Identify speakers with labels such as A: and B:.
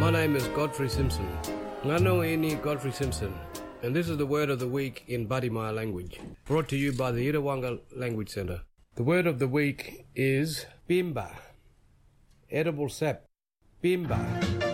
A: My name is Godfrey Simpson. Ngano ini Godfrey Simpson, and this is the word of the week in Badimaya language, brought to you by the Irawanga Language Centre. The word of the week is bimba, edible sap. Bimba.